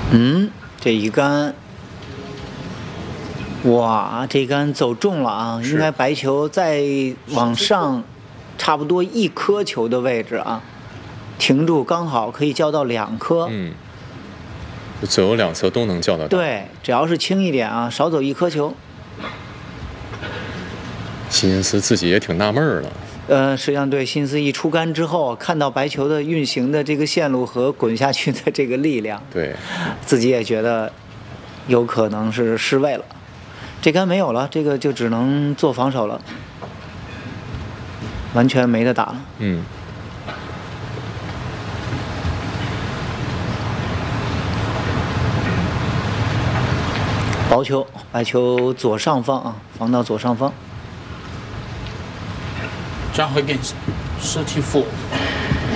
嗯，这一杆，哇，这杆走中了啊！ 是应该白球再往上，差不多1颗球的位置啊，停住刚好可以叫到2颗。 嗯，左右两侧都能叫得到。 对，只要是轻一点啊，少走1颗球。 辛斯自己也挺纳闷儿的。 实际上对，辛斯一出杆之后，看到白球的运行的这个线路和滚下去的这个力量， 对， 自己也觉得有可能是失位了。这杆没有了，这个就只能做防守了，完全没得打了。 嗯， 薄球，白球左上方啊，防到左上方。 John Higgins 14-4。